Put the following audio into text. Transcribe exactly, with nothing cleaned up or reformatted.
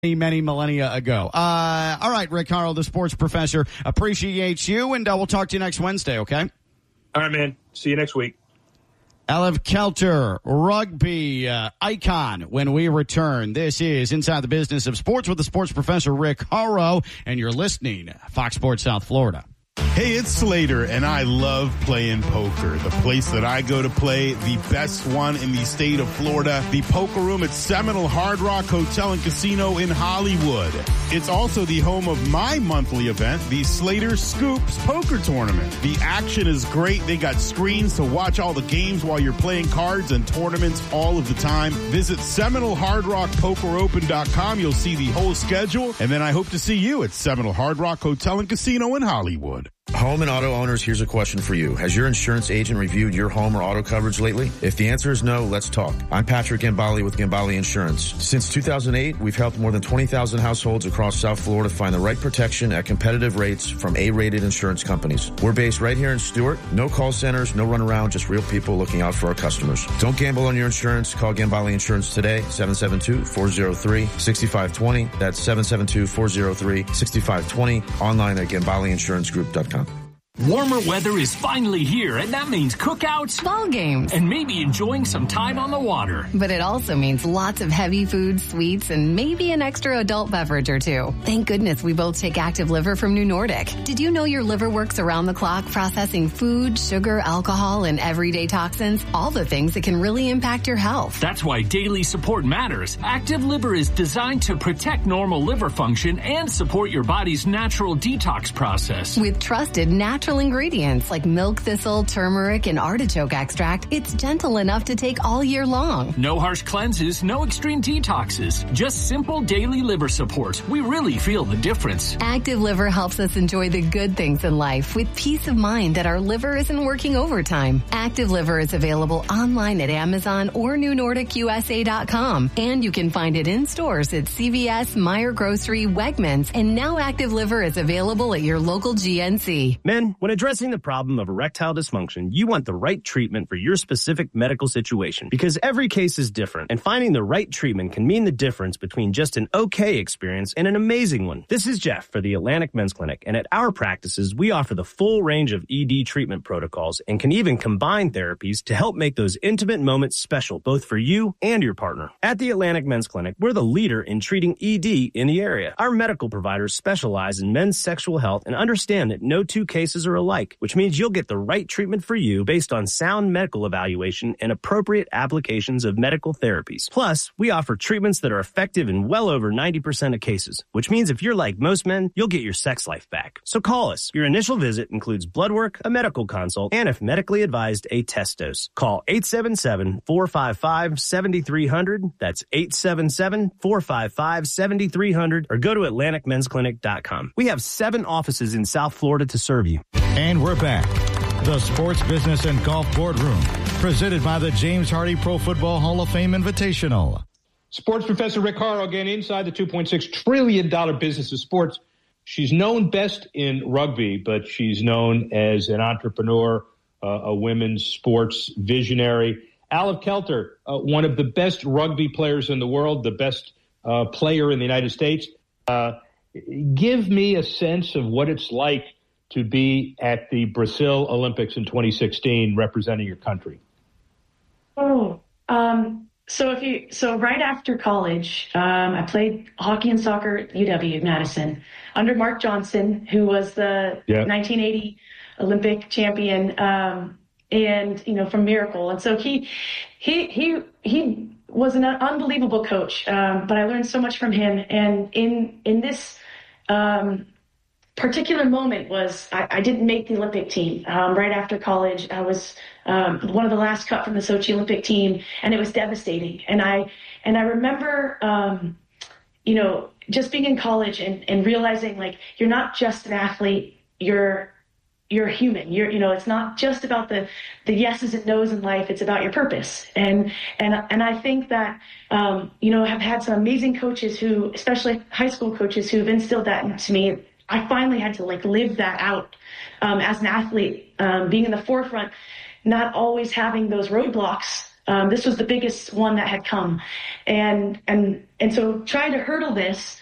many, many millennia ago. Uh, all right, Rick Horrow, the sports professor, appreciates you, and uh, we'll talk to you next Wednesday, okay? All right, man. See you next week. Aleph Kelter, rugby uh, icon, when we return. This is Inside the Business of Sports with the sports professor, Rick Horrow, and you're listening to Fox Sports South Florida. Hey, it's Slater, and I love playing poker. The place that I go to play, the best one in the state of Florida, the Poker Room at Seminole Hard Rock Hotel and Casino in Hollywood. It's also the home of my monthly event, the Slater Scoops Poker Tournament. The action is great. They got screens to watch all the games while you're playing cards and tournaments all of the time. Visit Seminole Hard Rock Poker Open dot com. You'll see the whole schedule, and then I hope to see you at Seminole Hard Rock Hotel and Casino in Hollywood. Home and auto owners, here's a question for you. Has your insurance agent reviewed your home or auto coverage lately? If the answer is no, let's talk. I'm Patrick Gambale with Gambale Insurance. Since two thousand eight, we've helped more than twenty thousand households across South Florida find the right protection at competitive rates from A-rated insurance companies. We're based right here in Stuart. No call centers, no runaround, just real people looking out for our customers. Don't gamble on your insurance. Call Gambale Insurance today, seven seven two, four zero three, six five two zero. That's seven seven two, four zero three, six five two zero. Online at Gambale Insurance Group dot com. Warmer weather is finally here, and that means cookouts, ball games, and maybe enjoying some time on the water. But it also means lots of heavy foods, sweets, and maybe an extra adult beverage or two. Thank goodness we both take Active Liver from New Nordic. Did you know your liver works around the clock processing food, sugar, alcohol, and everyday toxins? All the things that can really impact your health. That's why daily support matters. Active Liver is designed to protect normal liver function and support your body's natural detox process. With trusted natural Natural ingredients like milk thistle, turmeric, and artichoke extract, it's gentle enough to take all year long. No harsh cleanses, no extreme detoxes, just simple daily liver support. We really feel the difference. Active Liver helps us enjoy the good things in life with peace of mind that our liver isn't working overtime. Active Liver is available online at Amazon or New Nordic U S A dot com, and you can find it in stores at C V S, Meijer Grocery, Wegmans, and now Active Liver is available at your local G N C. Men, when addressing the problem of erectile dysfunction, you want the right treatment for your specific medical situation because every case is different, and finding the right treatment can mean the difference between just an okay experience and an amazing one. This is Jeff for the Atlantic Men's Clinic, and at our practices, we offer the full range of E D treatment protocols and can even combine therapies to help make those intimate moments special, both for you and your partner. At the Atlantic Men's Clinic, we're the leader in treating E D in the area. Our medical providers specialize in men's sexual health and understand that no two cases are alike, which means you'll get the right treatment for you based on sound medical evaluation and appropriate applications of medical therapies. Plus, we offer treatments that are effective in well over ninety percent of cases, which means if you're like most men, you'll get your sex life back. So call us. Your initial visit includes blood work, a medical consult, and if medically advised, a test dose. Call eight seven seven, four five five, seven three zero zero. That's eight seven seven, four five five, seven three zero zero, or go to Atlantic Men's Clinic dot com. We have seven offices in South Florida to serve you. And we're back. The Sports Business and Golf Boardroom, presented by the James Hardy Pro Football Hall of Fame Invitational. Sports Professor Rick Horrow again inside the two point six trillion dollars business of sports. She's known best in rugby, but she's known as an entrepreneur, uh, a women's sports visionary. Aleph Kelter, uh, one of the best rugby players in the world, the best uh, player in the United States. Uh, give me a sense of what it's like to be at the Brazil Olympics in twenty sixteen representing your country. Oh, um, so if you, so right after college, um, I played hockey and soccer at U W Madison under Mark Johnson, who was the yeah. nineteen eighty Olympic champion, um, and, you know, from Miracle. And so he, he, he, he was an unbelievable coach. Um, but I learned so much from him. And in, in this, um, particular moment was I, I didn't make the Olympic team. Um, right after college, I was um, one of the last cut from the Sochi Olympic team, and it was devastating. And I and I remember, um, you know, just being in college and, and realizing like you're not just an athlete, you're you're a human. You're you know, it's not just about the the yeses and nos in life. It's about your purpose. And and and I think that um, you know, have had some amazing coaches who, especially high school coaches, who have instilled that into me. I finally had to like live that out um, as an athlete, um, being in the forefront, not always having those roadblocks Um, this was the biggest one that had come. And, and, and so trying to hurdle this,